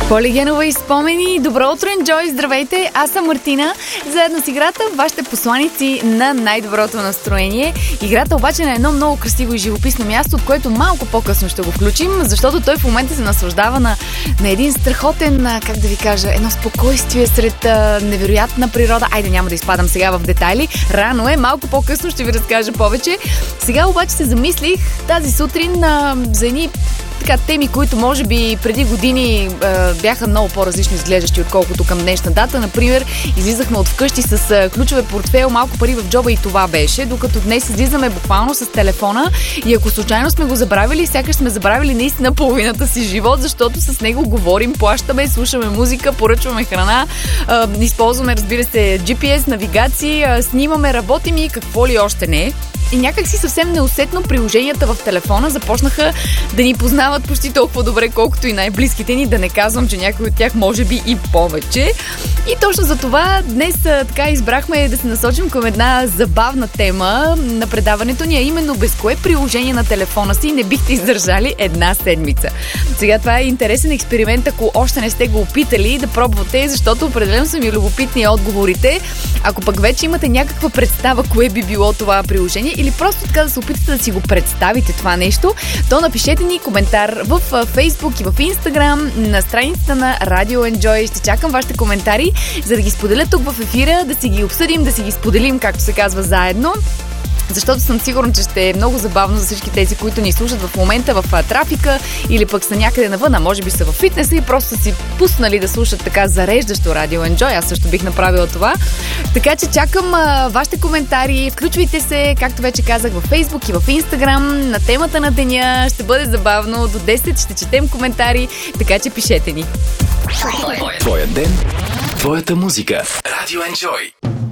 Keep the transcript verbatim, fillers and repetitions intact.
Полигенова и спомени. Добро утро, Enjoy! Здравейте! Аз съм Мартина. Заедно с играта вашите посланици на най-доброто настроение. Играта обаче е на едно много красиво и живописно място, от което малко по-късно ще го включим, защото той в момента се наслаждава на, на един страхотен, как да ви кажа, едно спокойствие сред а, невероятна природа. Айде, няма да изпадам сега в детайли. Рано е, малко по-късно ще ви разкажа повече. Сега обаче се замислих тази сутрин а, за едни така теми, които може би преди години е, бяха много по-различно изглеждащи, отколкото към днешна дата. Например, излизахме от вкъщи с е, ключове, портфейл, малко пари в джоба и това беше, докато днес излизаме буквално с телефона и ако случайно сме го забравили, сякаш сме забравили наистина половината си живот, защото с него говорим, плащаме, слушаме музика, поръчваме храна, е, използваме, разбира се, джи пи ес, навигации, е, снимаме, работим и какво ли още не. И някак си съвсем неусетно приложенията в телефона започнаха да ни познават почти толкова добре, колкото и най-близките ни, да не казвам, че някой от тях може би и повече. И точно за това днес така избрахме да се насочим към една забавна тема на предаването ни, а именно без кое приложение на телефона си не бихте издържали една седмица. Сега това е интересен експеримент, ако още не сте го опитали да пробвате, защото определено са ми любопитни отговорите. Ако пък вече имате някаква представа кое би било това приложение или просто така да се опитате да си го представите това нещо, то напишете ни коментар в Facebook и в Instagram на страницата на Radio Enjoy. Ще чакам вашите коментари, за да ги споделя тук в ефира, да си ги обсъдим, да си ги споделим, както се казва, заедно. Защото съм сигурна, че ще е много забавно за всички тези, които ни слушат в момента в а, трафика или пък са някъде навън, а може би са в фитнеса и просто са си пуснали да слушат така зареждащо радио Enjoy. Аз също бих направила това. Така че чакам а, вашите коментари. Включвайте се, както вече казах, в Facebook и в Instagram на темата на деня. Ще бъде забавно. До десет ще четем коментари, така че пишете ни. Твоя ден, твоята музика. Радио Enjoy.